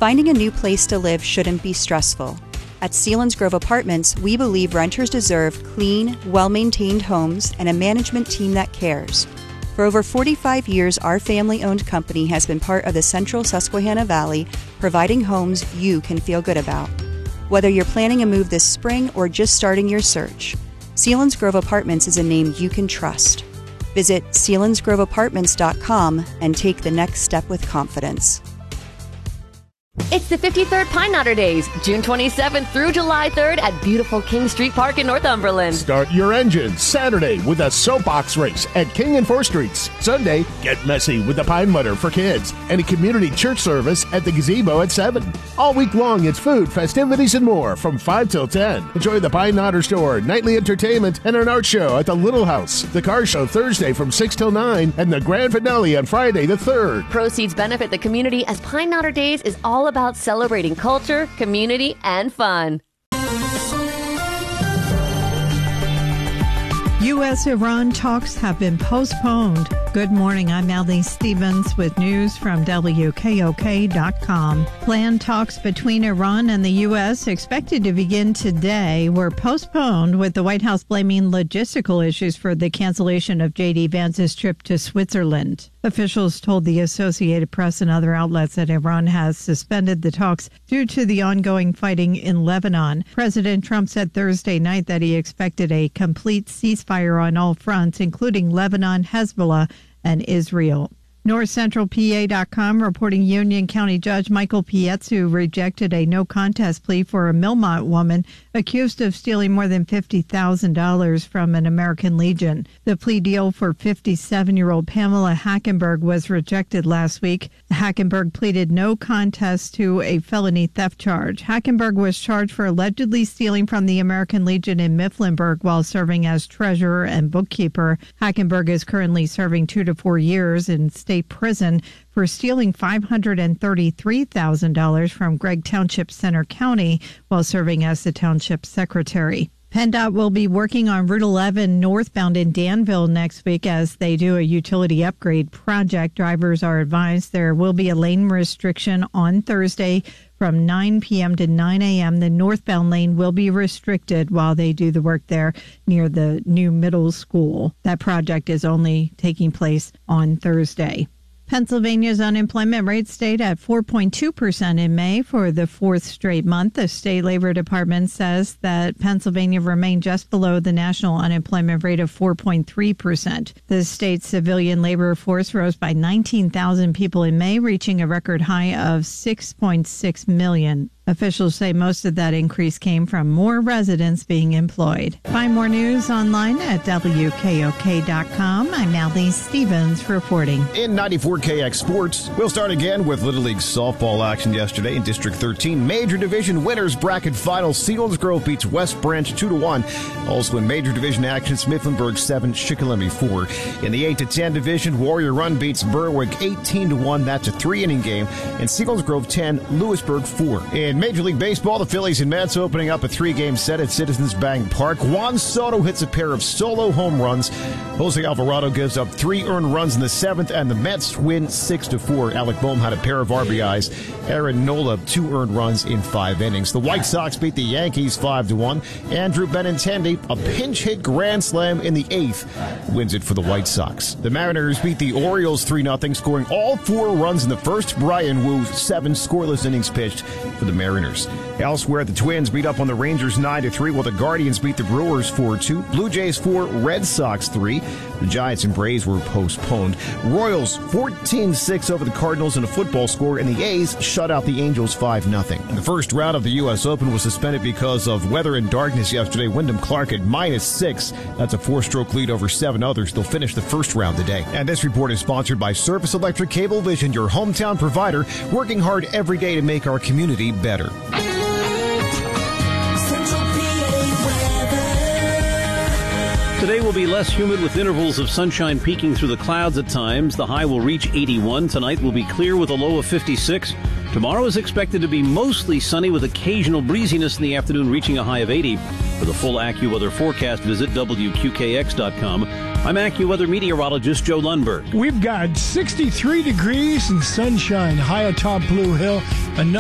Finding a new place to live shouldn't be stressful. At Selinsgrove Apartments, we believe renters deserve clean, well-maintained homes and a management team that cares. For over 45 years, our family-owned company has been part of the Central Susquehanna Valley, providing homes you can feel good about. Whether you're planning a move this spring or just starting your search, Selinsgrove Apartments is a name you can trust. Visit selinsgroveapartments.com and take the next step with confidence. It's the 53rd Pine Knotter Days, June 27th through July 3rd at beautiful King Street Park in Northumberland. Start your engines Saturday with a soapbox race at King and 4th Streets. Sunday, get messy with the Pine Mutter for kids and a community church service at the Gazebo at 7. All week long, it's food, festivities, and more from 5 till 10. Enjoy the Pine Knotter Store, nightly entertainment, and an art show at the Little House. The car show Thursday from 6 till 9, and the grand finale on Friday the 3rd. Proceeds benefit the community as Pine Knotter Days is all about celebrating culture, community, and fun. U.S.-Iran talks have been postponed. Good morning, I'm Allie Stevens with news from WKOK.com. Planned talks between Iran and the U.S. expected to begin today were postponed, with the White House blaming logistical issues for the cancellation of J.D. Vance's trip to Switzerland. Officials told the Associated Press and other outlets that Iran has suspended the talks due to the ongoing fighting in Lebanon. President Trump said Thursday night that he expected a complete ceasefire on all fronts, including Lebanon, Hezbollah, and Israel. NorthCentralPA.com reporting Union County Judge Michael Pietzu rejected a no-contest plea for a Millmont woman accused of stealing more than $50,000 from an American Legion. The plea deal for 57-year-old Pamela Hackenberg was rejected last week. Hackenberg pleaded no contest to a felony theft charge. Hackenberg was charged for allegedly stealing from the American Legion in Mifflinburg while serving as treasurer and bookkeeper. Hackenberg is currently serving 2 to 4 years in state prison for stealing $533,000 from Gregg Township Center County while serving as the township secretary. PennDOT will be working on Route 11 northbound in Danville next week as they do a utility upgrade project. Drivers are advised there will be a lane restriction on Thursday from 9 p.m. to 9 a.m. The northbound lane will be restricted while they do the work there near the new middle school. That project is only taking place on Thursday. Pennsylvania's unemployment rate stayed at 4.2% in May for the fourth straight month. The state labor department says that Pennsylvania remained just below the national unemployment rate of 4.3%. The state's civilian labor force rose by 19,000 people in May, reaching a record high of 6.6 million. Officials say most of that increase came from more residents being employed. Find more news online at WKOK.com. I'm Allie Stevens reporting. In 94KX Sports, we'll start again with Little League softball action yesterday in District 13. Major Division winners bracket final. Selinsgrove beats West Branch 2-1. Also in Major Division action, Mifflinburg 7, Shikellamy 4. In the 8-10 division, Warrior Run beats Berwick 18-1. That's a 3-inning game. And Selinsgrove 10, Lewisburg 4. In Major League Baseball, the Phillies and Mets opening up a 3-game set at Citizens Bank Park. Juan Soto hits a pair of solo home runs. Jose Alvarado gives up 3 earned runs in the 7th, and the Mets win 6-4. Alec Boehm had a pair of RBIs. Aaron Nola, 2 earned runs in 5 innings. The White Sox beat the Yankees 5-1. Andrew Benintendi, a pinch hit grand slam in the 8th, wins it for the White Sox. The Mariners beat the Orioles 3-0, scoring all 4 runs in the first. Brian Wu, 7 scoreless innings pitched for the Mariners. Elsewhere, the Twins beat up on the Rangers 9-3, while the Guardians beat the Brewers 4-2. Blue Jays 4, Red Sox 3. The Giants and Braves were postponed. Royals 14-6 over the Cardinals in a football score, and the A's shut out the Angels 5-0. The first round of the U.S. Open was suspended because of weather and darkness yesterday. Wyndham Clark at -6. That's a 4-stroke lead over 7 others. They'll finish the first round today. And this report is sponsored by Service Electric Cablevision, your hometown provider, working hard every day to make our community better. Today will be less humid with intervals of sunshine peeking through the clouds at times. The high will reach 81. Tonight will be clear with a low of 56. Tomorrow is expected to be mostly sunny with occasional breeziness in the afternoon, reaching a high of 80. For the full AccuWeather forecast, visit WQKX.com. I'm AccuWeather meteorologist Joe Lundberg. We've got 63 degrees and sunshine high atop Blue Hill.